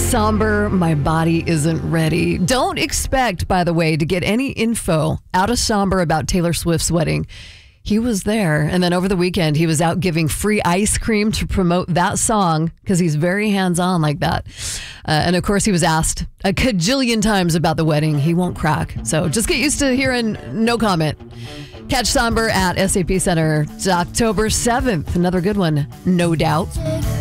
somber, my body isn't ready. Don't expect, by the way, to get any info out of Somber about Taylor Swift's wedding. He was there, and then over the weekend, he was out giving free ice cream to promote that song because he's very hands-on like that. And of course, he was asked a cajillion times about the wedding. He won't crack. So just get used to hearing no comment. Catch Somber at SAP Center. It's October 7th. Another good one, no doubt.